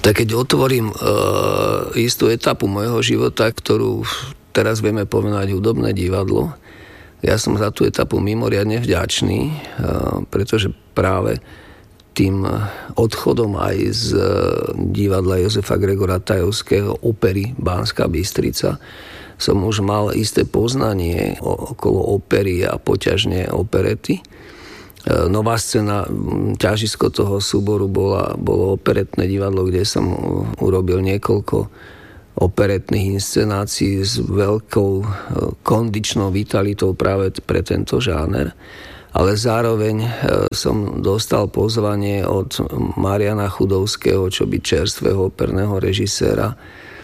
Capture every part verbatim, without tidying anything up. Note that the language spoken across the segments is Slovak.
Tak keď otvorím e, istú etapu môjho života, ktorú teraz vieme pomenovať hudobné divadlo, ja som za tú etapu mimoriadne vďačný, e, pretože práve tým odchodom aj z divadla Jozefa Gregora Tajovského, opery Banská Bystrica, som už mal isté poznanie okolo opery a poťažne operety. Nová scéna, ťažisko toho súboru bola, bolo operetné divadlo, kde som urobil niekoľko operetných inscenácií s veľkou kondičnou vitalitou práve pre tento žáner. Ale zároveň som dostal pozvanie od Mariana Chudovského, čo by čerstvého operného režiséra,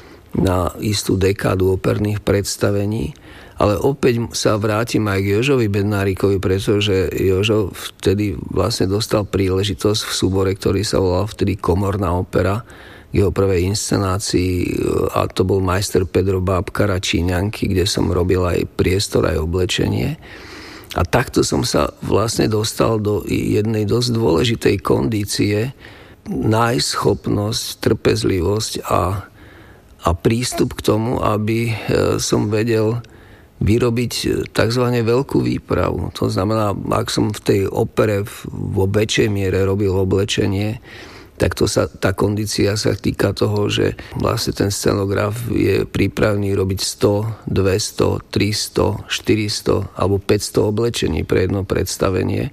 na istú dekádu operných predstavení. Ale opäť sa vrátim aj k Jožovi Bednárikovi, pretože Jožo vtedy vlastne dostal príležitosť v súbore, ktorý sa volal vtedy Komorná opera, jeho prvej inscenácii, a to bol majster Pedro Bábkara Číňanky, kde som robil aj priestor, aj oblečenie. A takto som sa vlastne dostal do jednej dosť dôležitej kondície, nájsť schopnosť, trpezlivosť a, a prístup k tomu, aby som vedel vyrobiť tzv. Veľkú výpravu. To znamená, ak som v tej opere vo väčšej miere robil oblečenie, tak to sa, tá kondícia sa týka toho, že vlastne ten scenograf je pripravený robiť sto, dvesto, tristo, štyristo alebo päťsto oblečení pre jedno predstavenie,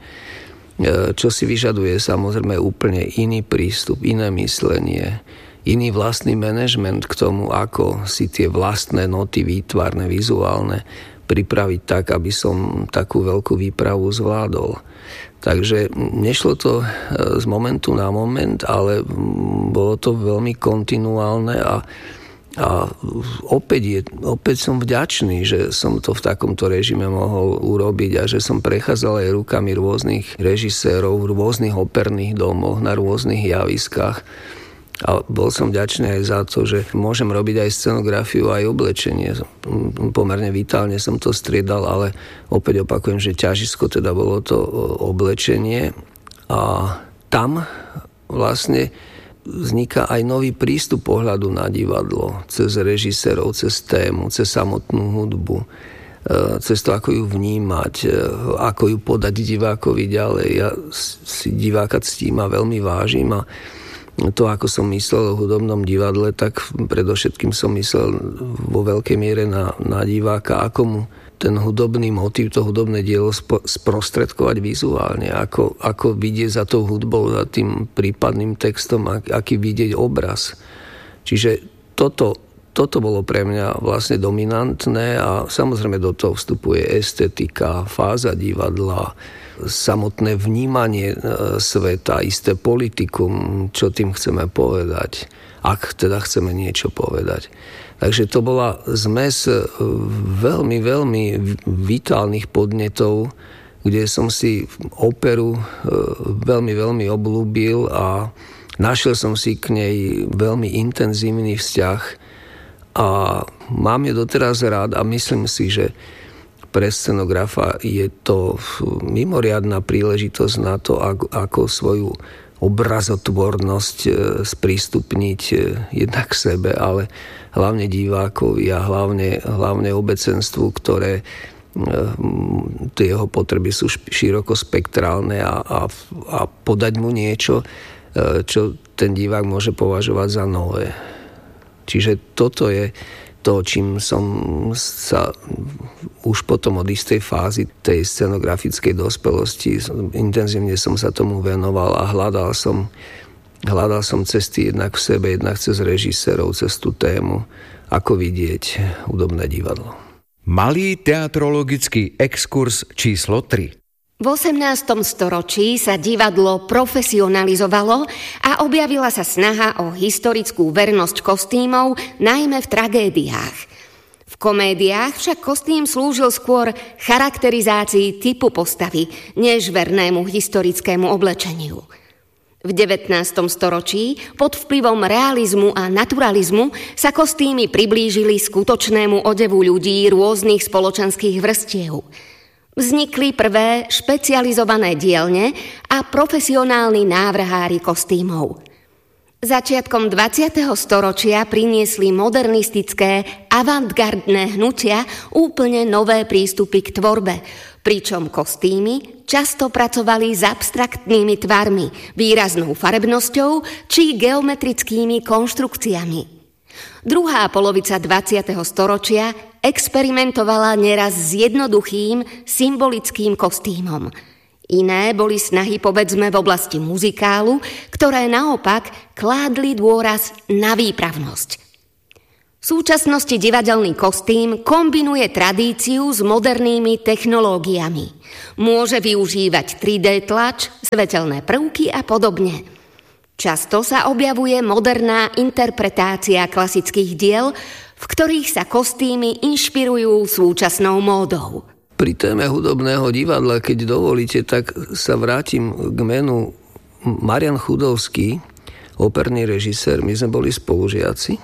čo si vyžaduje samozrejme úplne iný prístup, iné myslenie, iný vlastný manažment k tomu, ako si tie vlastné noty výtvarné, vizuálne pripraviť tak, aby som takú veľkú výpravu zvládol. Takže nešlo to z momentu na moment, ale bolo to veľmi kontinuálne a, a opäť, je, opäť som vďačný, že som to v takomto režime mohol urobiť a že som prechádzal aj rukami rôznych režisérov v rôznych operných domoch, na rôznych javiskách. A bol som vďačný aj za to, že môžem robiť aj scenografiu, aj oblečenie. Pomerne vitálne som to striedal, ale opäť opakujem, že ťažisko teda bolo to oblečenie. A tam vlastne vzniká aj nový prístup pohľadu na divadlo. Cez režisérov, cez tému, cez samotnú hudbu. Cez to, ako ju vnímať, ako ju podať divákovi ďalej. Ja si diváka ctím a veľmi vážim a to, ako som myslel o hudobnom divadle, tak predovšetkým som myslel vo veľkej miere na, na diváka, ako mu ten hudobný motív, to hudobné dielo spo, sprostredkovať vizuálne, ako, ako vidieť za tou hudbou, za tým prípadným textom, ak, aký vidieť obraz. Čiže toto, toto bolo pre mňa vlastne dominantné a samozrejme do toho vstupuje estetika, fáza divadla, samotné vnímanie sveta, isté politikum, čo tým chceme povedať, ak teda chceme niečo povedať. Takže to bola zmes veľmi, veľmi vitálnych podnetov, kde som si operu veľmi, veľmi obľúbil a našiel som si k nej veľmi intenzívny vzťah a mám ju doteraz rád a myslím si, že pre scenografa je to mimoriadna príležitosť na to, ako, ako svoju obrazotvornosť sprístupniť jednak sebe, ale hlavne divákovi a hlavne, hlavne obecenstvu, ktoré tie jeho potreby sú široko spektrálne a, a, a podať mu niečo, čo ten divák môže považovať za nové. Čiže toto je to, čím som sa už potom od istej fázy tej scenografickej dospelosti, intenzívne som sa tomu venoval a hľadal som, hľadal som cesty jednak v sebe, jednak cez režisérov, cez tú tému, ako vidieť hudobné divadlo. Malý teatrologický exkurs číslo tri. V osemnástom storočí sa divadlo profesionalizovalo a objavila sa snaha o historickú vernosť kostýmov, najmä v tragédiách. V komédiách však kostým slúžil skôr charakterizácii typu postavy, než vernému historickému oblečeniu. V devätnástom storočí pod vplyvom realizmu a naturalizmu sa kostýmy priblížili skutočnému odevu ľudí rôznych spoločenských vrstiev. Vznikli prvé špecializované dielne a profesionálni návrhári kostýmov. Začiatkom dvadsiateho storočia priniesli modernistické, avantgardné hnutia úplne nové prístupy k tvorbe, pričom kostýmy často pracovali s abstraktnými tvarmi, výraznou farebnosťou či geometrickými konštrukciami. Druhá polovica dvadsiateho storočia experimentovala neraz s jednoduchým, symbolickým kostýmom. Iné boli snahy povedzme v oblasti muzikálu, ktoré naopak kládli dôraz na výpravnosť. V súčasnosti divadelný kostým kombinuje tradíciu s modernými technológiami. Môže využívať tri dé tlač, svetelné prvky a podobne. Často sa objavuje moderná interpretácia klasických diel, v ktorých sa kostýmy inšpirujú súčasnou módou. Pri téme hudobného divadla, keď dovolíte, tak sa vrátim k menu Marian Chudovský, operný režisér. My sme boli spolužiaci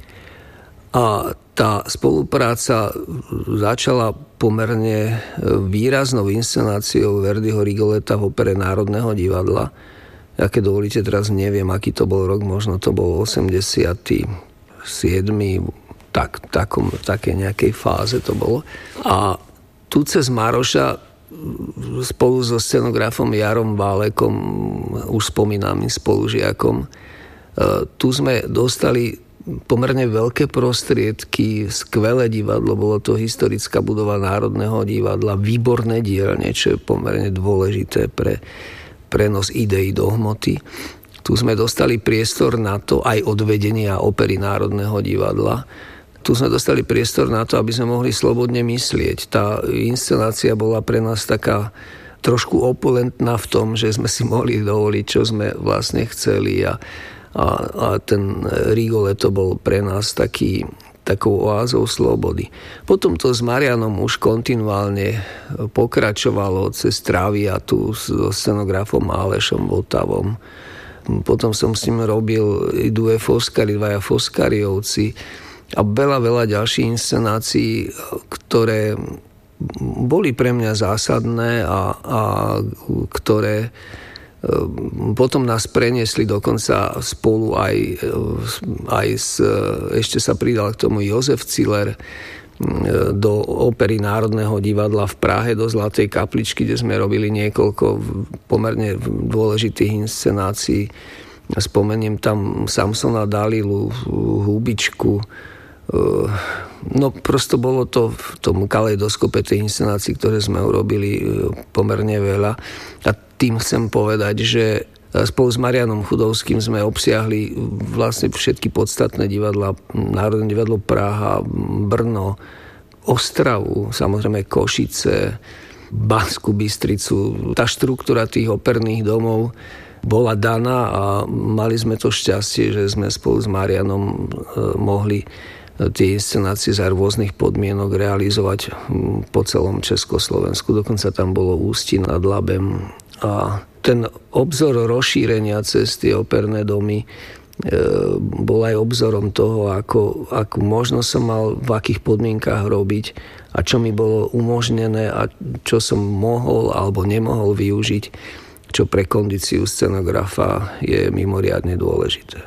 a tá spolupráca začala pomerne výraznou inscenáciou Verdiho Rigoleta v opere Národného divadla. Ja keď dovolíte, teraz neviem, aký to bol rok, možno to bol osemdesiaty siedmy tak, takom, v takej nejakej fáze to bolo. A tu cez Maroša spolu so scenografom Jarom Válekom, už spomínaným spolužiakom, tu sme dostali pomerne veľké prostriedky, skvelé divadlo, bolo to historická budova Národného divadla, výborné dielne, čo je pomerne dôležité pre prenos ideí do hmoty. Tu sme dostali priestor na to aj od vedenia opery Národného divadla. Tu sme dostali priestor na to, aby sme mohli slobodne myslieť. Tá inscenácia bola pre nás taká trošku opulentná v tom, že sme si mohli dovoliť, čo sme vlastne chceli a, a, a ten Rigoletto bol pre nás taký, takou oázou slobody. Potom to s Marianom už kontinuálne pokračovalo cez Traviatu so scenografom Alešom Votavom. Potom som s ním robil i due Foscari, dvaja Foscariovci a veľa, veľa ďalších inscenácií, ktoré boli pre mňa zásadné a, a ktoré potom nás preniesli dokonca spolu aj, aj s, ešte sa pridal k tomu Jozef Ciller do opery Národného divadla v Prahe, do Zlatej kapličky, kde sme robili niekoľko pomerne dôležitých inscenácií. Spomeniem tam Samsona Dalilu, Hubičku. No prosto bolo to v tom kaleidoskope tej inscenácií, ktoré sme urobili pomerne veľa. A tým chcem povedať, že spolu s Marianom Chudovským sme obsiahli vlastne všetky podstatné divadlá, Národné divadlo Praha, Brno, Ostravu, samozrejme Košice, Banskú Bystricu. Tá štruktúra tých operných domov bola daná a mali sme to šťastie, že sme spolu s Marianom mohli tie inscenácie za rôznych podmienok realizovať po celom Československu. Dokonca tam bolo Ústí nad Labem. A ten obzor rozšírenia cez tie operné domy bol aj obzorom toho, ako, akú možnosť som mal v akých podmienkách robiť a čo mi bolo umožnené a čo som mohol alebo nemohol využiť, čo pre kondíciu scenografa je mimoriadne dôležité.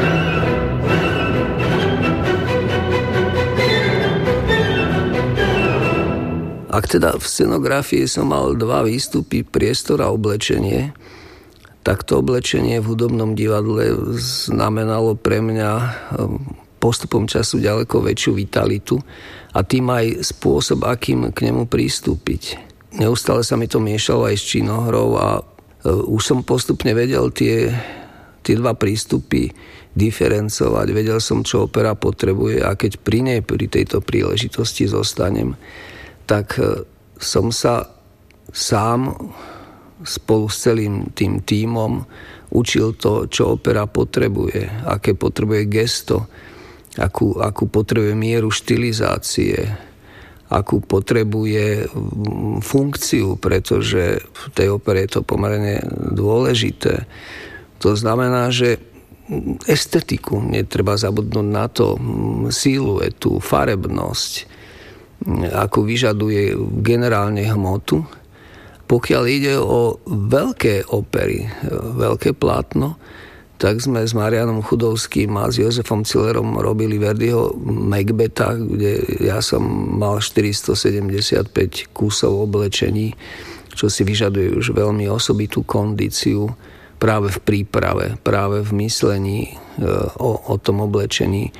Ak teda v scenografii som mal dva výstupy, priestor a oblečenie, tak to oblečenie v hudobnom divadle znamenalo pre mňa postupom času ďaleko väčšiu vitalitu a tým aj spôsob, akým k nemu pristúpiť. Neustále sa mi to miešalo aj s činohrou a už som postupne vedel tie, tie dva prístupy diferencovať. Vedel som, čo opera potrebuje a keď pri nej, pri tejto príležitosti zostanem, tak som sa sám spolu s celým tým tímom učil to, čo opera potrebuje, aké potrebuje gesto, akú, akú potrebuje mieru štilizácie, akú potrebuje funkciu, pretože v tej opere je to pomerne dôležité. To znamená, že estetiku, netreba zabudnúť na to, siluetu, farebnosť, ako vyžaduje generálne hmotu. Pokiaľ ide o veľké opery, veľké plátno, tak sme s Marianom Chudovským a s Jozefom Cillerom robili Verdiho Macbetha, kde ja som mal štyristosedemdesiatpäť kusov oblečení, čo si vyžaduje už veľmi osobitú kondíciu práve v príprave, práve v myslení o, o tom oblečení,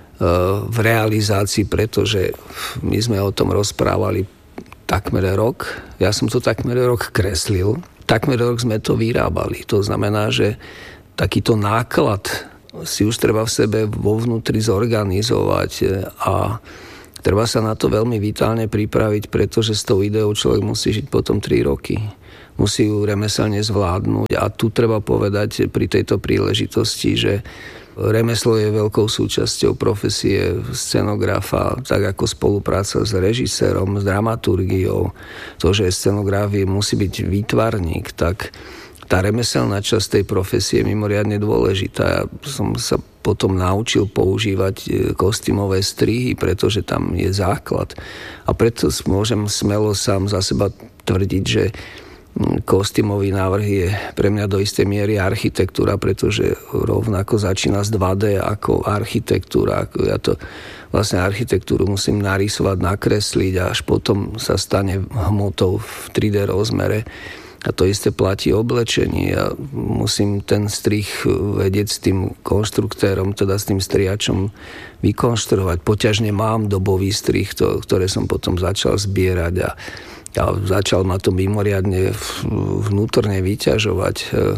v realizácii, pretože my sme o tom rozprávali takmer rok. Ja som to takmer rok kreslil. Takmer rok sme to vyrábali. To znamená, že takýto náklad si už treba v sebe vo vnútri zorganizovať a treba sa na to veľmi vitálne pripraviť, pretože s tou ideou človek musí žiť potom tri roky. Musí ju remeselne zvládnuť a tu treba povedať pri tejto príležitosti, že remeslo je veľkou súčasťou profesie scenografa, tak ako spolupráca s režisérom, s dramaturgiou. To, že scenograf musí byť výtvarník, tak tá remeselná časť tej profesie je mimoriadne dôležitá. Ja som sa potom naučil používať kostýmové strihy, pretože tam je základ. A preto môžem smelo sám za seba tvrdiť, že kostýmový návrh je pre mňa do istej miery architektúra, pretože rovnako začína z dva dé ako architektúra. Ja to vlastne architektúru musím narysovať, nakresliť a až potom sa stane hmotou v tri dé rozmere. A to isté platí oblečenie. Ja musím ten strih vedieť s tým konštruktérom, teda s tým striačom vykonštruovať. Poťažne mám dobový strih, to, ktoré som potom začal zbierať a, a začal ma to mimoriadne vnútorne vyťažovať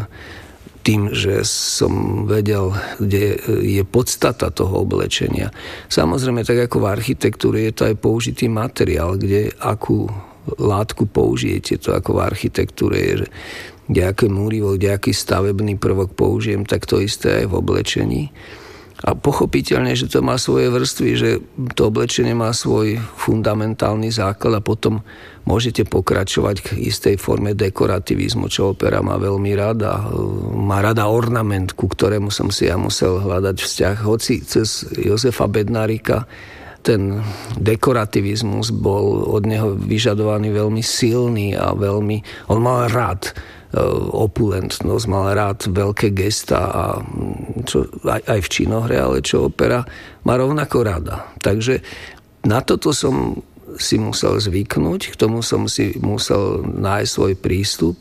tým, že som vedel, kde je podstata toho oblečenia. Samozrejme, tak ako v architektúre je to aj použitý materiál, kde akú látku použijete, to ako v architektúre je, že nejaké múrivo, nejaký stavebný prvok použijem, tak to isté aj v oblečení. A pochopiteľne, že to má svoje vrstvy, že to oblečenie má svoj fundamentálny základ a potom môžete pokračovať k istej forme dekorativizmu, čo opera má veľmi rada. Má rada ornament, ku ktorému som si ja musel hľadať vzťah. Hoci cez Jozefa Bednárika ten dekorativizmus bol od neho vyžadovaný veľmi silný a veľmi... On mal rád opulentnosť, mal rád veľké gestá a čo, aj, aj v činohre, ale čo opera má rovnako rada. Takže na toto som si musel zvyknúť, k tomu som si musel nájsť svoj prístup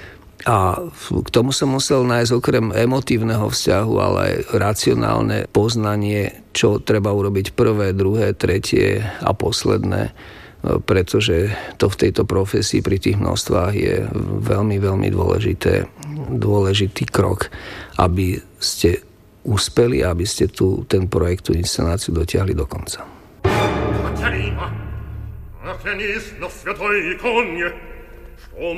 a k tomu som musel nájsť okrem emotívneho vzťahu, ale aj racionálne poznanie, čo treba urobiť prvé, druhé, tretie a posledné, pretože to v tejto profesii pri tých množstvách je veľmi, veľmi dôležité, dôležitý krok, aby ste uspeli, aby ste tu ten projekt, tú inscenáciu dotiahli do konca.